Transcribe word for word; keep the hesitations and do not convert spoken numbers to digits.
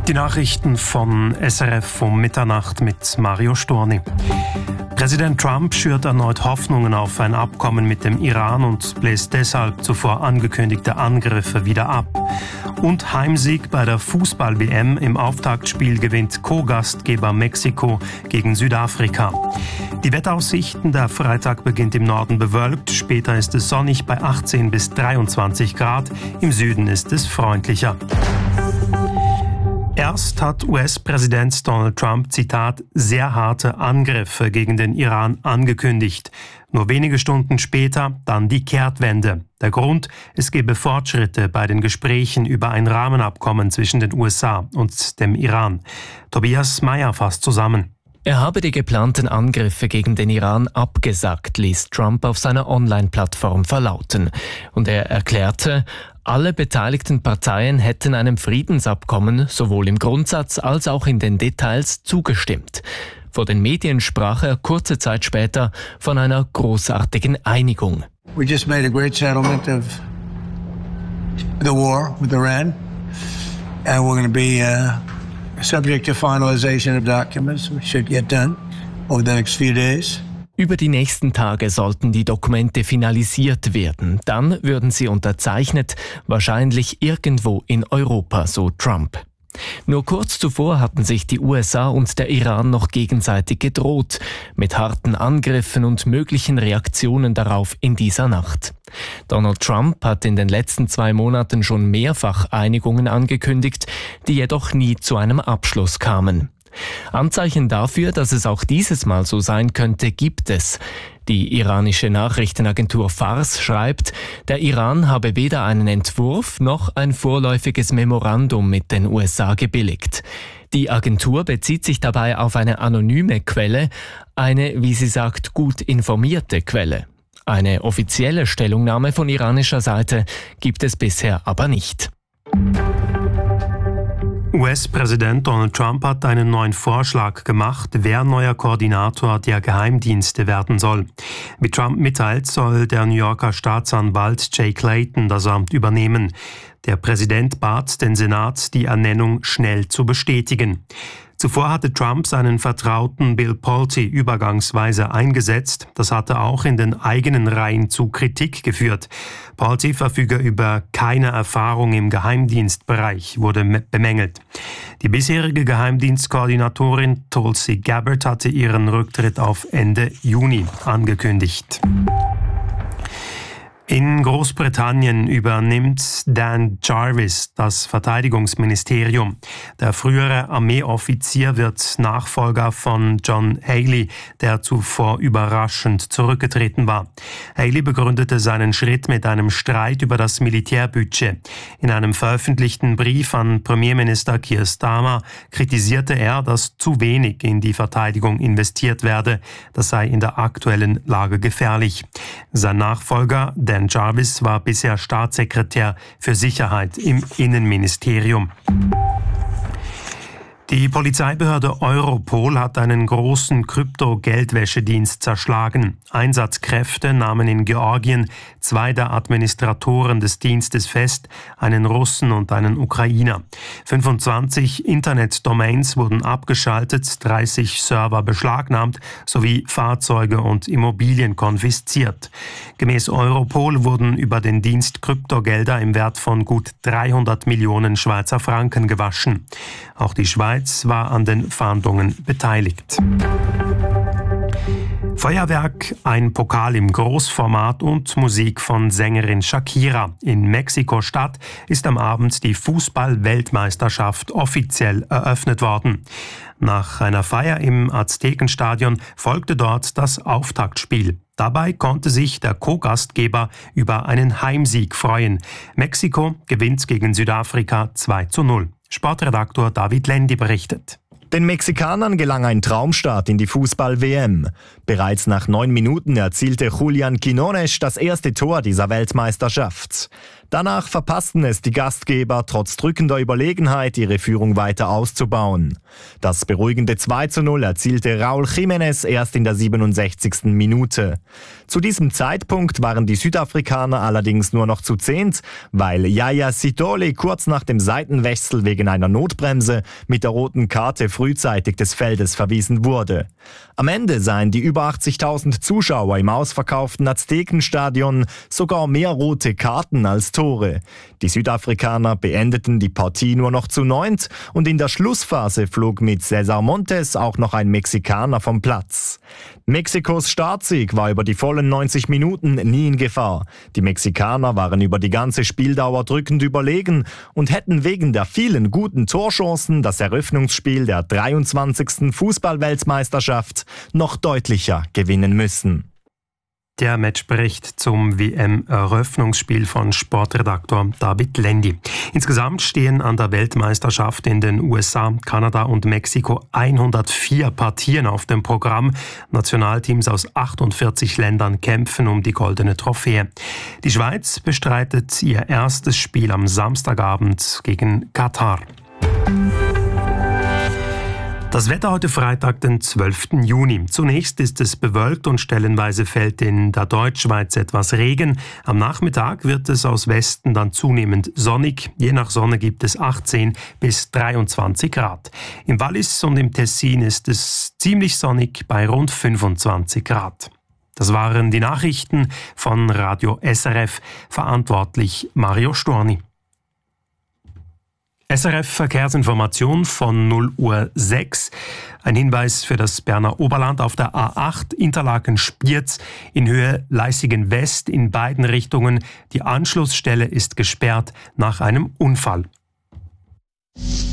Die Nachrichten von S R F um Mitternacht mit Mario Storni. Präsident Trump schürt erneut Hoffnungen auf ein Abkommen mit dem Iran und bläst deshalb zuvor angekündigte Angriffe wieder ab. Und Heimsieg bei der Fußball-W M. Im Auftaktspiel gewinnt Co-Gastgeber Mexiko gegen Südafrika. Die Wetteraussichten: Der Freitag beginnt im Norden bewölkt, später ist es sonnig bei achtzehn bis dreiundzwanzig Grad, im Süden ist es freundlicher. Erst hat U S-Präsident Donald Trump, Zitat, sehr harte Angriffe gegen den Iran angekündigt. Nur wenige Stunden später dann die Kehrtwende. Der Grund: Es gebe Fortschritte bei den Gesprächen über ein Rahmenabkommen zwischen den U S A und dem Iran. Tobias Meyer fasst zusammen. Er habe die geplanten Angriffe gegen den Iran abgesagt, ließ Trump auf seiner Online-Plattform verlauten. Und er erklärte, alle beteiligten Parteien hätten einem Friedensabkommen sowohl im Grundsatz als auch in den Details zugestimmt. Vor den Medien sprach er kurze Zeit später von einer großartigen Einigung. We just made a great settlement of the war with Iran, and we're going to be uh, subject to finalization of documents, which should get done over the next few days. Über die nächsten Tage sollten die Dokumente finalisiert werden. Dann würden sie unterzeichnet, wahrscheinlich irgendwo in Europa, so Trump. Nur kurz zuvor hatten sich die U S A und der Iran noch gegenseitig gedroht, mit harten Angriffen und möglichen Reaktionen darauf in dieser Nacht. Donald Trump hat in den letzten zwei Monaten schon mehrfach Einigungen angekündigt, die jedoch nie zu einem Abschluss kamen. Anzeichen dafür, dass es auch dieses Mal so sein könnte, gibt es. Die iranische Nachrichtenagentur Fars schreibt, der Iran habe weder einen Entwurf noch ein vorläufiges Memorandum mit den U S A gebilligt. Die Agentur bezieht sich dabei auf eine anonyme Quelle, eine, wie sie sagt, gut informierte Quelle. Eine offizielle Stellungnahme von iranischer Seite gibt es bisher aber nicht. U S-Präsident Donald Trump hat einen neuen Vorschlag gemacht, wer neuer Koordinator der Geheimdienste werden soll. Wie Trump mitteilt, soll der New Yorker Staatsanwalt Jay Clayton das Amt übernehmen. Der Präsident bat den Senat, die Ernennung schnell zu bestätigen. Zuvor hatte Trump seinen Vertrauten Bill Pulte übergangsweise eingesetzt. Das hatte auch in den eigenen Reihen zu Kritik geführt. Pulte verfüge über keine Erfahrung im Geheimdienstbereich, wurde bemängelt. Die bisherige Geheimdienstkoordinatorin Tulsi Gabbard hatte ihren Rücktritt auf Ende Juni angekündigt. In Großbritannien übernimmt Dan Jarvis das Verteidigungsministerium. Der frühere Armeeoffizier wird Nachfolger von John Haley, der zuvor überraschend zurückgetreten war. Haley begründete seinen Schritt mit einem Streit über das Militärbudget. In einem veröffentlichten Brief an Premierminister Keir Starmer kritisierte er, dass zu wenig in die Verteidigung investiert werde. Das sei in der aktuellen Lage gefährlich. Sein Nachfolger, Dan Jarvis, war bisher Staatssekretär für Sicherheit im Innenministerium. Die Polizeibehörde Europol hat einen großen Krypto-Geldwäschedienst zerschlagen. Einsatzkräfte nahmen in Georgien zwei der Administratoren des Dienstes fest, einen Russen und einen Ukrainer. fünfundzwanzig Internetdomains wurden abgeschaltet, dreißig Server beschlagnahmt sowie Fahrzeuge und Immobilien konfisziert. Gemäß Europol wurden über den Dienst Kryptogelder im Wert von gut dreihundert Millionen Schweizer Franken gewaschen. Auch die Schweiz war an den Fahndungen beteiligt. Feuerwerk, ein Pokal im Großformat und Musik von Sängerin Shakira. In Mexiko-Stadt ist am Abend die Fußball-Weltmeisterschaft offiziell eröffnet worden. Nach einer Feier im Aztekenstadion folgte dort das Auftaktspiel. Dabei konnte sich der Co-Gastgeber über einen Heimsieg freuen. Mexiko gewinnt gegen Südafrika zwei zu null. Sportredaktor David Lendi berichtet. Den Mexikanern gelang ein Traumstart in die Fußball-W M. Bereits nach neun Minuten erzielte Julián Quiñones das erste Tor dieser Weltmeisterschaft. Danach verpassten es die Gastgeber, trotz drückender Überlegenheit ihre Führung weiter auszubauen. Das beruhigende zwei zu null erzielte Raúl Jiménez erst in der siebenundsechzigsten Minute. Zu diesem Zeitpunkt waren die Südafrikaner allerdings nur noch zu zehnt, weil Yaya Sithole kurz nach dem Seitenwechsel wegen einer Notbremse mit der roten Karte frühzeitig des Feldes verwiesen wurde. Am Ende seien die über achtzigtausend Zuschauer im ausverkauften Aztekenstadion sogar mehr rote Karten als Tore. Die Südafrikaner beendeten die Partie nur noch zu neunt und in der Schlussphase flog mit César Montes auch noch ein Mexikaner vom Platz. Mexikos Startsieg war über die vollen neunzig Minuten nie in Gefahr. Die Mexikaner waren über die ganze Spieldauer drückend überlegen und hätten wegen der vielen guten Torchancen das Eröffnungsspiel der dreiundzwanzigsten Fußball-Weltmeisterschaft noch deutlicher gewinnen müssen. Der Matchbericht zum W M-Eröffnungsspiel von Sportredaktor David Lendi. Insgesamt stehen an der Weltmeisterschaft in den U S A, Kanada und Mexiko hundertvier Partien auf dem Programm. Nationalteams aus achtundvierzig Ländern kämpfen um die goldene Trophäe. Die Schweiz bestreitet ihr erstes Spiel am Samstagabend gegen Katar. Das Wetter heute Freitag, den zwölften Juni. Zunächst ist es bewölkt und stellenweise fällt in der Deutschschweiz etwas Regen. Am Nachmittag wird es aus Westen dann zunehmend sonnig. Je nach Sonne gibt es achtzehn bis dreiundzwanzig Grad. Im Wallis und im Tessin ist es ziemlich sonnig bei rund fünfundzwanzig Grad. Das waren die Nachrichten von Radio S R F, verantwortlich Mario Storni. S R F Verkehrsinformation von null Uhr sechs. Ein Hinweis für das Berner Oberland auf der A acht Interlaken-Spiez in Höhe Leissigen West in beiden Richtungen. Die Anschlussstelle ist gesperrt nach einem Unfall.